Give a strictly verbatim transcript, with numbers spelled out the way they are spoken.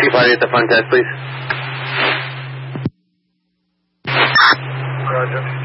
Whiskey Party at the front desk, please. Roger.